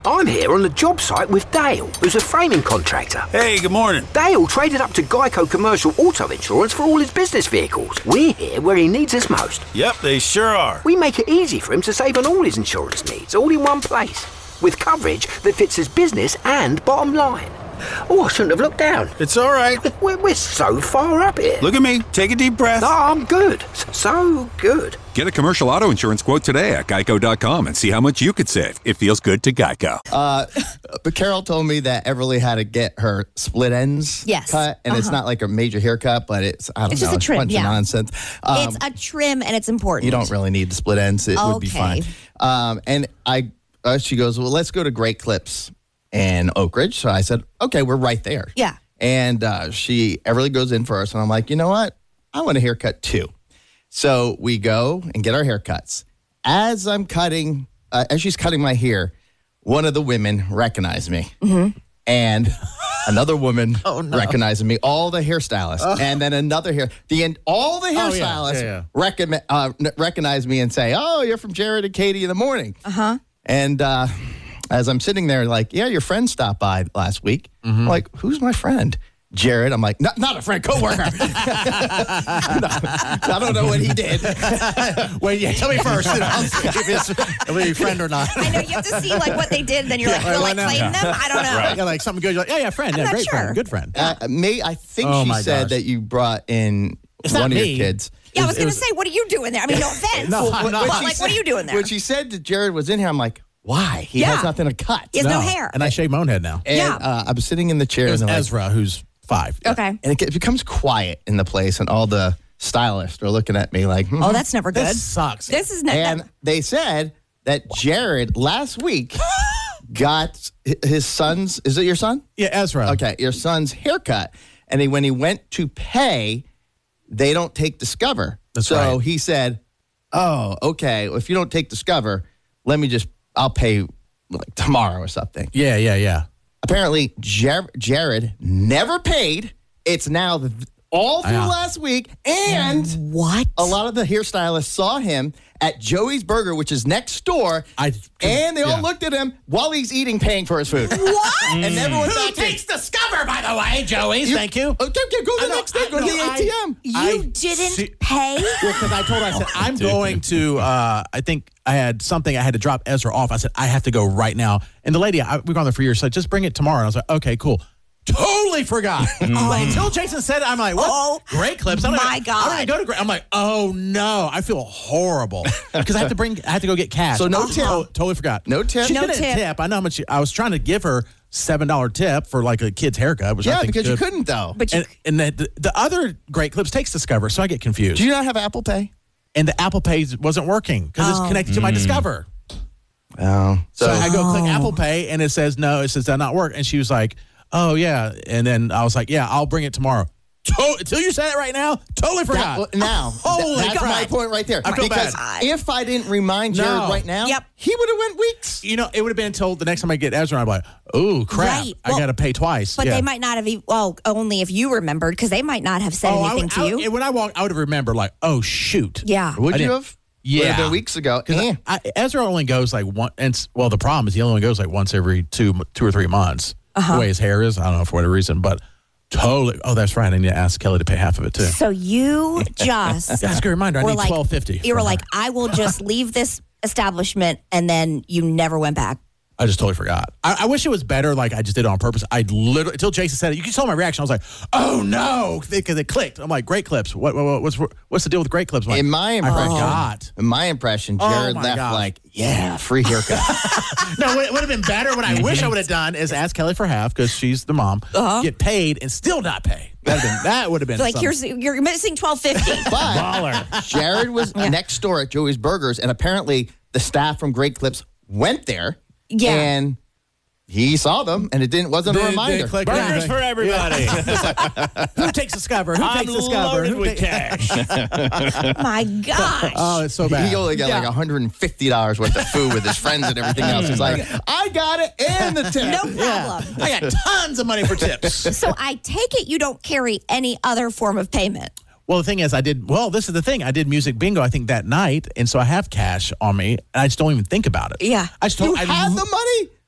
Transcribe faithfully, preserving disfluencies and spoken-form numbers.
I'm here on the job site with Dale, who's a framing contractor. Hey, good morning. Dale traded up to Geico Commercial Auto Insurance for all his business vehicles. We're here where he needs us most. Yep, they sure are. We make it easy for him to save on all his insurance needs, all in one place, with coverage that fits his business and bottom line. Oh, I shouldn't have looked down. It's all right. We're, we're so far up here. Look at me. Take a deep breath. No, I'm good. So good. Get a commercial auto insurance quote today at geico dot com and see how much you could save. It feels good to Geico. Uh, but Carol told me that Everly had to get her split ends Yes. cut, and Uh-huh. it's not like a major haircut, but it's I don't It's know, just a trim, bunch of yeah. nonsense. Um, It's a trim, and it's important. you don't really need the split ends; it would be Okay. fine. Um, and I, uh, she goes, well, let's go to Great Clips in Oak Ridge. So I said, okay, we're right there. Yeah. And uh, she Everly goes in first, and I'm like, you know what? I want a haircut too. So we go and get our haircuts. As I'm cutting, uh, as she's cutting my hair, one of the women recognized me. Mm-hmm. And another woman Oh, no. recognized me, all the hairstylists. And then another hair, the end, all the Oh, yeah, hairstylists yeah, yeah. recogni- uh, n- recognize me and say, oh, you're from Jared and Katie in the morning. Uh-huh. And uh, as I'm sitting there, like, yeah, your friend stopped by last week. I'm like, who's my friend? Jared. I'm like, not, not a friend, coworker. No, I don't know what he did. Well, yeah, tell me first. And I'll see if it's if it's a friend or not. I know, you have to see like what they did, and then you're like, Yeah, you're why like not? playing them? I don't know. Right. Yeah, like something good. You're like, yeah, yeah, friend. Yeah, not great sure. friend. Good friend. Uh, May, I think Oh, she my said gosh. that you brought in It's one not of me. your kids. Yeah, I It was was- going it to was- say, what are you doing there? I mean, no offense. No, I'm but not. like, she what said- are you doing there? When she said that Jared was in here, I'm like, why? He Yeah. has nothing to cut. He has no hair. And I shave my own head now. And Yeah. uh, I was sitting in the chair. It was and they're like- Ezra, who's five. Okay. and it get- becomes quiet in the place, and all the stylists are looking at me like, hmm. Oh, that's never good. This sucks. This is not. And they said that Jared last week got hi- his son's, is it your son? Yeah, Ezra. Okay, your son's haircut. And he, when he went to pay, they don't take Discover. That's so right. he said, oh, okay, well, if you don't take Discover, let me just, I'll pay like tomorrow or something. Yeah, yeah, yeah. Apparently, Jar- Jared never paid. It's now th- all through Yeah. last week. And what? a lot of the hairstylists saw him at Joey's Burger, which is next door. I- and they all yeah. looked at him while he's eating, paying for his food. What? And everyone Who back takes Discover, by the way, Joey's? Thank you. Okay, okay, go to I the know, next day. I Go to know, the I- A T M. You I didn't see- pay? Well, because I told her, I said, I'm going to, uh, I think I had something, I had to drop Ezra off. I said, I have to go right now. And the lady, I, we've gone there for years, said, just bring it tomorrow. And I was like, okay, cool. Totally forgot. Like, until Jason said it, I'm like, what? Oh, Great Clips. I don't my even, God. I don't even go to Great. I'm like, oh no, I feel horrible because I have to bring, I have to go get cash. So no Oh, tip. to- totally forgot. No tip. She's No gonna tip. tip. I know how much. She, I was trying to give her seven dollar tip for like a kid's haircut, which I Yeah, think because you good. couldn't, though. But you, And, and the, the other Great Clips takes Discover, so I get confused. Do you not have Apple Pay? and the Apple Pay wasn't working because Oh. it's connected to my Discover. Oh. So, So, I go click Apple Pay and it says no, it says that not work. And she was like, oh yeah. And then I was like, yeah, I'll bring it tomorrow. To- until you said it right now, totally forgot. that, now, Holy that's my crap. point right there. I feel because bad. if I didn't remind Jared No. right now, Yep. he would have went weeks. You know, it would have been until the next time I get Ezra, I'm like, oh crap, Right. I Well, got to pay twice. but yeah. they might not have, e- well, only if you remembered, because they might not have said oh, I anything would- to I you. would- when I walked, I would have remembered like, oh shoot. Yeah. Would I you didn't- have? Yeah. Would have been weeks ago. Because Eh. I, Ezra only goes like one, and s- well, the problem is he only goes like once every two, two or three months. Uh-huh. The way his hair is, I don't know for whatever reason, but totally. Oh, that's right. I need to ask Kelly to pay half of it too. So you just That's a good reminder. I were need like, twelve fifty. you were like, I will just leave this establishment, and then you never went back. I just totally forgot. I, I wish it was better. Like I just did it on purpose. I literally until Jason said it. You can tell my reaction. I was like, "Oh no!" Because it clicked. I'm like, "Great Clips. What, what what's what's the deal with Great Clips?" I'm like, In my I impression, forgot. in my impression, Oh, Jared my left gosh. like, yeah, free haircut. No, what would have been better. What I wish I would have done is ask Kelly for half because she's the mom. Uh-huh. Get paid and still not pay. That'd been, that would have been Like something. here's you're missing twelve fifty. But Jared was next door at Joey's Burgers, and apparently the staff from Great Clips went there. Yeah. And he saw them, and it didn't wasn't a They- they reminder. clicked Burgers everything. for everybody. Who takes Discover? Who I'm takes Discover? loaded Who with ta- cash. My gosh. Oh, it's so bad. He only got like one hundred fifty dollars worth of food with his friends and everything else. He's like, I got it and the tip. no problem. I got tons of money for tips. So I take it you don't carry any other form of payment. Well, the thing is, I did, well, this is the thing. I did music bingo, I think, that night. And so I have cash on me, and I just don't even think about it. Yeah. I just You don't. I, had the money?